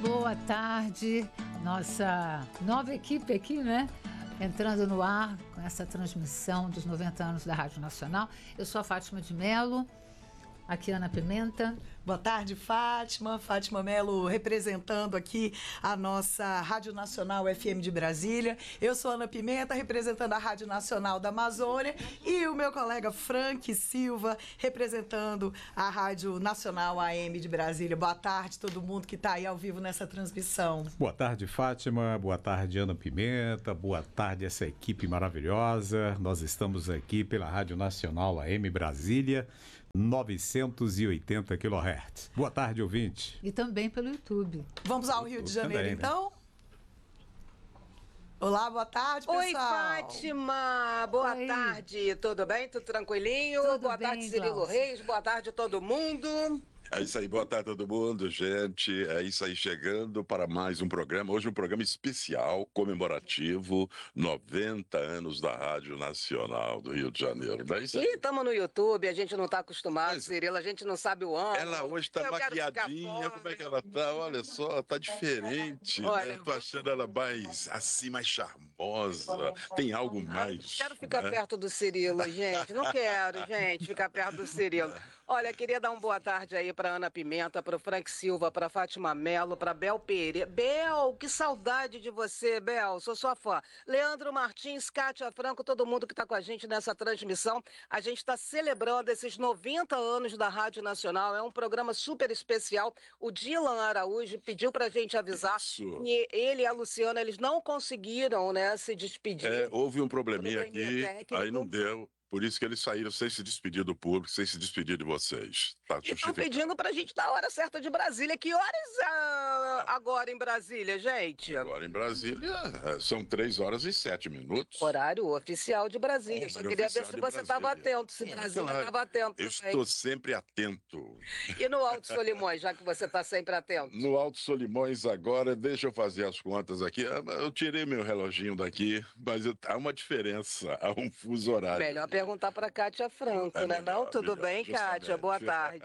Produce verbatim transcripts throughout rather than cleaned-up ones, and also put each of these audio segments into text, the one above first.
boa tarde. Nossa nova equipe aqui, né? Entrando no ar com essa transmissão dos noventa anos da Rádio Nacional. Eu sou a Fátima de Mello, aqui Ana Pimenta. Boa tarde, Fátima. Fátima Mello representando aqui a nossa Rádio Nacional F M de Brasília. Eu sou Ana Pimenta, representando a Rádio Nacional da Amazônia. E o meu colega Frank Silva, representando a Rádio Nacional A M de Brasília. Boa tarde, todo mundo que está aí ao vivo nessa transmissão. Boa tarde, Fátima. Boa tarde, Ana Pimenta. Boa tarde, essa equipe maravilhosa. Nós estamos aqui pela Rádio Nacional A M Brasília, novecentos e oitenta quilohertz. Boa tarde, ouvinte. E também pelo YouTube. Vamos ao Rio de Janeiro, também, então? Né? Olá, boa tarde, pessoal. Oi, Fátima. Boa Oi. tarde. Tudo bem? Tudo tranquilinho? Tudo boa bem, tarde, Cirilo Glaucio. Reis. Boa tarde a todo mundo. É isso aí, boa tarde a todo mundo, gente. É isso aí, chegando para mais um programa. Hoje um programa especial, comemorativo, noventa anos da Rádio Nacional do Rio de Janeiro. Não é isso aí? E estamos no YouTube, a gente não está acostumado, Mas- Cirilo, a gente não sabe o ano. Ela hoje tá Eu quero ficar maquiadinha, fora. como é que ela tá? Olha só, tá diferente. Olha, Né? Tô achando ela mais, assim, mais charmosa. Tem algo mais. Quero ficar né? perto do Cirilo, gente. Não quero, gente, ficar perto do Cirilo. Olha, queria dar uma boa tarde aí para Ana Pimenta, para o Frank Silva, para Fátima Mello, para Bel Pereira. Bel, que saudade de você, Bel. Sou sua fã. Leandro Martins, Kátia Franco, todo mundo que está com a gente nessa transmissão. A gente está celebrando esses noventa anos da Rádio Nacional. É um programa super especial. O Dilan Araújo pediu para a gente avisar. Isso. E ele e a Luciana, eles não conseguiram, né, se despedir. É, houve um probleminha Probleminha aqui, técnico. aí não deu. Por isso que eles saíram sem se despedir do público, sem se despedir de vocês. Tá E estão justificado. pedindo pra gente dar a hora certa de Brasília. Que horas ah, agora em Brasília, gente? Agora em Brasília é, são três horas e sete minutos. Horário oficial de Brasília. Horário Só queria ver oficial se de você estava Brasília. atento, se Brasília Claro. estava atento Eu também. estou sempre atento. E no Alto Solimões, já que você está sempre atento? No Alto Solimões agora, deixa eu fazer as contas aqui. Eu tirei meu reloginho daqui, mas eu- há uma diferença, há um fuso horário. Melhor perguntar para Kátia Franco, É né? Não, melhor, tudo melhor, bem, Kátia? justamente. Boa tarde.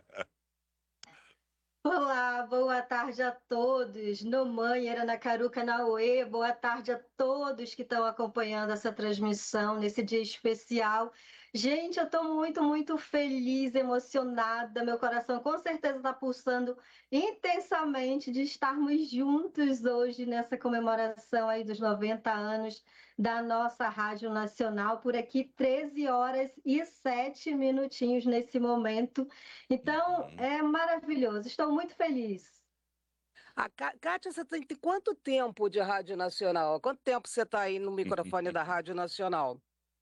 Olá, boa tarde a todos. Nomãe, Aranacaru, Canauê, boa tarde a todos que estão acompanhando essa transmissão nesse dia especial. Gente, eu estou muito, muito feliz, emocionada. Meu coração com certeza está pulsando intensamente de estarmos juntos hoje nessa comemoração aí dos noventa anos da nossa Rádio Nacional. Por aqui, treze horas e sete minutinhos nesse momento. Então, Uhum. é maravilhoso. Estou muito feliz. A Cá- Kátia, você tem tem quanto tempo de Rádio Nacional? Quanto tempo você está aí no microfone da Rádio Nacional?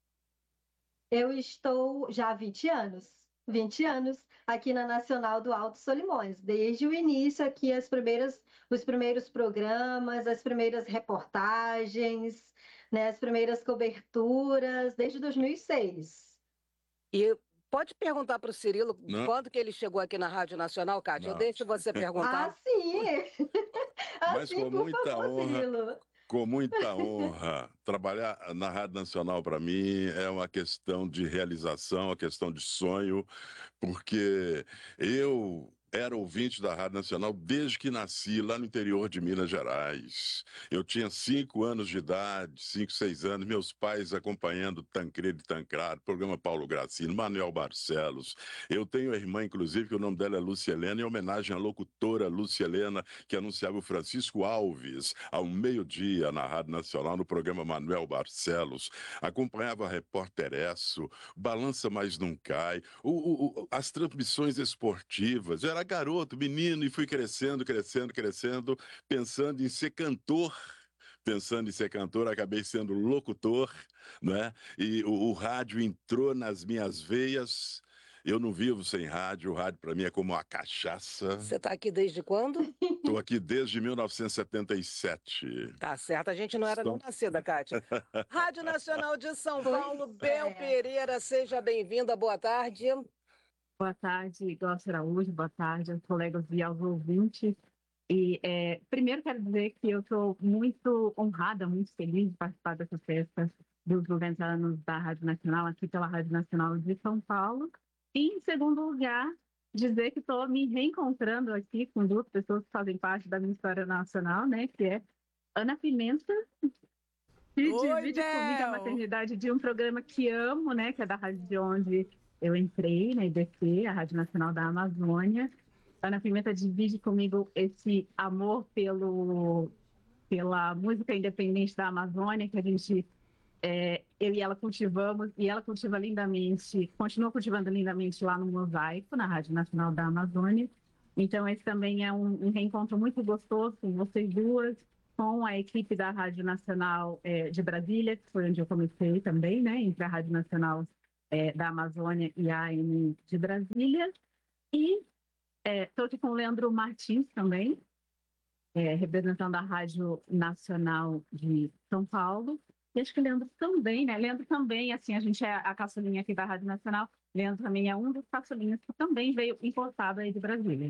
Eu estou já há vinte anos. vinte anos aqui na Nacional do Alto Solimões. Desde o início aqui, as primeiras, os primeiros programas, as primeiras reportagens, né, as primeiras coberturas, desde dois mil e seis. E pode perguntar para o Cirilo Não. quando que ele chegou aqui na Rádio Nacional, Kátia? Eu Não. deixo você perguntar. Ah, sim! Mas Assim, com por muita favor, honra. Cirilo. Com muita honra. Trabalhar na Rádio Nacional, para mim, é uma questão de realização, uma questão de sonho, porque eu era ouvinte da Rádio Nacional desde que nasci, lá no interior de Minas Gerais. Eu tinha cinco anos de idade, cinco, seis anos, meus pais acompanhando Tancredo e Tancrado, programa Paulo Gracino, Manuel Barcelos. Eu tenho a irmã, inclusive, que o nome dela é Lúcia Helena, em homenagem à locutora Lúcia Helena, que anunciava o Francisco Alves ao meio-dia na Rádio Nacional, no programa Manuel Barcelos. Acompanhava a Repórter Esso, Balança Mas Não Cai, o, o, o, as transmissões esportivas. Eu era garoto, menino, e fui crescendo, crescendo, crescendo, pensando em ser cantor. Pensando em ser cantor, acabei sendo locutor, né? E o, o rádio entrou nas minhas veias. Eu não vivo sem rádio, o rádio para mim é como uma cachaça. Você está aqui desde quando? Estou aqui desde mil novecentos e setenta e sete. Tá certo, a gente não era nem Estão- nascida, Kátia. Rádio Nacional de São Pois Paulo, Bel é. Pereira, seja bem-vinda, boa tarde. Boa tarde, Glaucio Araújo, boa tarde aos colegas e aos ouvintes. E é, primeiro quero dizer que eu estou muito honrada, muito feliz de participar dessa festa dos noventa anos da Rádio Nacional, aqui pela Rádio Nacional de São Paulo. E, em segundo lugar, dizer que estou me reencontrando aqui com duas pessoas que fazem parte da minha história nacional, né? Que é Ana Pimenta, que Oi, divide comigo a Bel! maternidade de um programa que amo, né? Que é da rádio de onde eu entrei, na I B C, a Rádio Nacional da Amazônia. Ana Pimenta divide comigo esse amor pelo, pela música independente da Amazônia, que a gente, é, eu e ela cultivamos, e ela cultiva lindamente, continua cultivando lindamente lá no Mosaico, na Rádio Nacional da Amazônia. Então, esse também é um, um reencontro muito gostoso com vocês duas, com a equipe da Rádio Nacional é, de Brasília, que foi onde eu comecei também, né, entre a Rádio Nacional é, da Amazônia e a A M de Brasília. E estou é, aqui com o Leandro Martins também, é, representando a Rádio Nacional de São Paulo. E acho que o Leandro também, né? Leandro também, assim, a gente é a caçulinha aqui da Rádio Nacional. Leandro também é um dos caçulinhas que também veio importado aí de Brasília.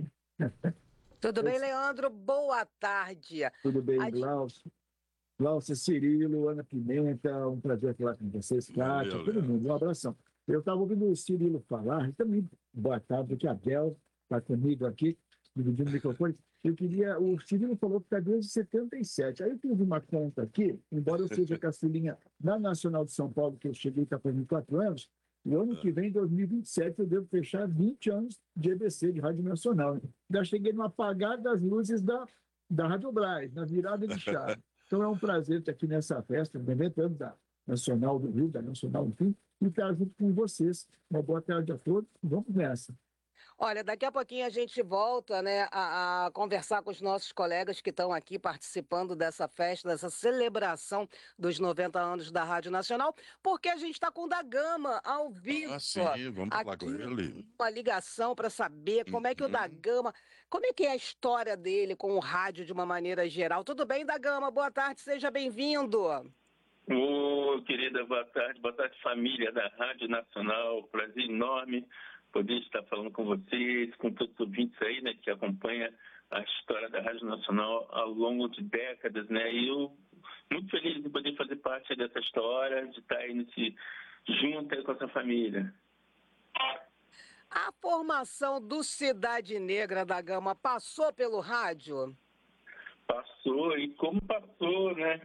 Tudo bem, Leandro? Boa tarde. Tudo bem, A... Glaucio? Glaucio, Cirilo, Ana Pimenta, um prazer falar com vocês, Kátia, todo mundo, um abração. Eu estava ouvindo o Cirilo falar, e também, boa tarde, porque a Bel está comigo aqui, dividindo o microfone. Eu queria, o Cirilo falou que está desde setenta e sete. Aí eu fiz uma conta aqui, embora eu seja caçulinha na Nacional de São Paulo, que eu cheguei está fazendo quatro anos, e ano que vem, em dois mil e vinte e sete, eu devo fechar vinte anos de E B C, de Rádio Nacional. Já cheguei no apagar das luzes da, da Rádio Brás, na virada de chave. Então é um prazer estar aqui nessa festa, noventa anos da Nacional do Rio, da Nacional, enfim, e estar junto com vocês. Uma boa tarde a todos. Vamos nessa. Olha, daqui a pouquinho a gente volta, né, a, a conversar com os nossos colegas que estão aqui participando dessa festa, dessa celebração dos noventa anos da Rádio Nacional, porque a gente está com o da Gama ao vivo. Ah, sim, vamos falar com ele. Uma ligação para saber como é que o da Gama, como é que é a história dele com o rádio de uma maneira geral. Tudo bem, da Gama? Boa tarde, seja bem-vindo. Ô, oh, querida, boa tarde, boa tarde, família da Rádio Nacional, prazer enorme poder estar falando com vocês, com todos os ouvintes aí, né, que acompanham a história da Rádio Nacional ao longo de décadas, né, e eu muito feliz de poder fazer parte dessa história, de estar aí nesse, junto aí com essa família. A formação do Cidade Negra da Gama passou pelo rádio? Passou, e como passou, né,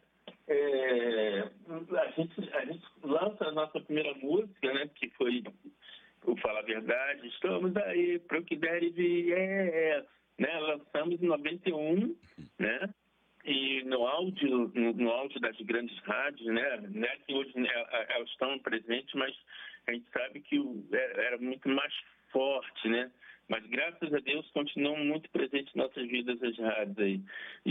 é, a, gente, a gente lança a nossa primeira música, né, que foi o Fala a Verdade, estamos aí para o que der e vier, né? Lançamos em noventa e um, né? E no áudio, no, no áudio das grandes rádios, né? Não é que hoje elas estão presentes, mas a gente sabe que era muito mais forte, né? Mas graças a Deus continuam muito presentes em nossas vidas as rádios aí.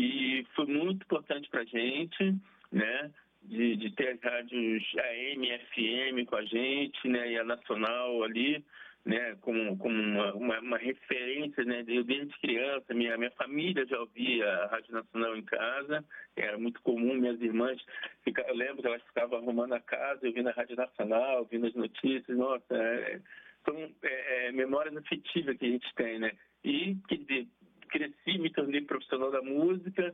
E foi muito importante para a gente, né? De, de ter as rádios A M, F M com a gente, né, e a Nacional ali, né, como, como uma, uma, uma referência, né, eu desde criança, minha, minha família já ouvia a Rádio Nacional em casa, era muito comum, minhas irmãs, fica, eu lembro que elas ficavam arrumando a casa, ouvindo a Rádio Nacional, ouvindo as notícias, nossa, é, são é, é, memórias afetivas que a gente tem, né, e que cresci, me tornei profissional da música,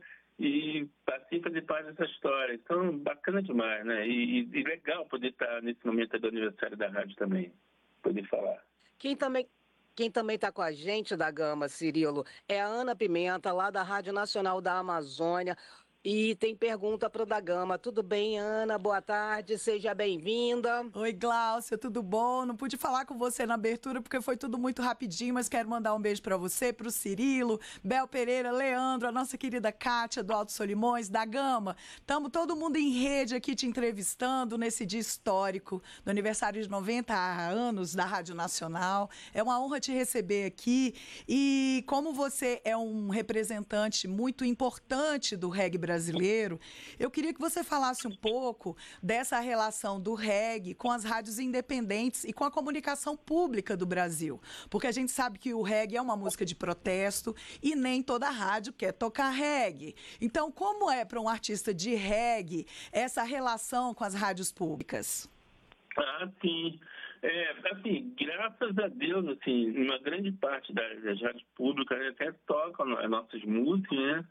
e passei a fazer parte dessa história. Então, bacana demais, né? E, e legal poder estar nesse momento do aniversário da rádio também, poder falar. Quem também quem também está com a gente da Gama, Cirilo, é a Ana Pimenta, lá da Rádio Nacional da Amazônia. E tem pergunta para o da Gama. Tudo bem, Ana? Boa tarde, seja bem-vinda. Oi, Glaucia, tudo bom? Não pude falar com você na abertura porque foi tudo muito rapidinho, mas quero mandar um beijo para você, para o Cirilo, Bel Pereira, Leandro, a nossa querida Kátia do Alto Solimões, da Gama. Estamos todo mundo em rede aqui te entrevistando nesse dia histórico do aniversário de noventa anos da Rádio Nacional. É uma honra te receber aqui e como você é um representante muito importante do reggae brasileiro, brasileiro, eu queria que você falasse um pouco dessa relação do reggae com as rádios independentes e com a comunicação pública do Brasil, porque a gente sabe que o reggae é uma música de protesto e nem toda rádio quer tocar reggae. Então, como é para um artista de reggae essa relação com as rádios públicas? Ah, sim. É, assim, graças a Deus, assim, uma grande parte das, das rádios públicas até tocam as nossas músicas, né?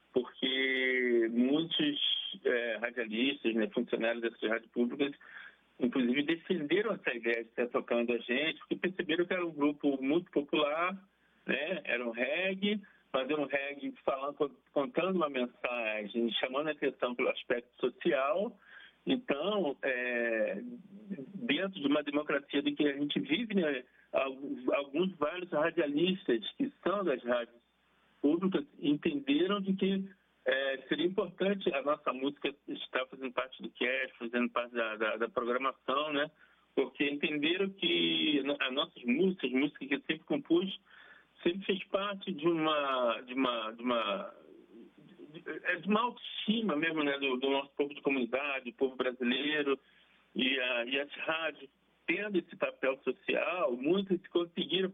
Porque muitos é, radialistas, né, funcionários dessas rádios públicas inclusive, defenderam essa ideia de estar tocando a gente, porque perceberam que era um grupo muito popular, né? Era um reggae, mas era um reggae falando, contando uma mensagem, chamando a atenção pelo aspecto social. Então, é, dentro de uma democracia de que a gente vive, né, alguns vários radialistas que são das rádios públicas entenderam de que é, seria importante a nossa música estar fazendo parte do cast, fazendo parte da, da, da programação, né? Porque entenderam que as nossas músicas, músicas que eu sempre compus, sempre fez parte de uma de uma de uma de, de uma autoestima mesmo, né, do, do nosso povo de comunidade, do povo brasileiro, e, a, e as rádios tendo esse papel social, muitas conseguiram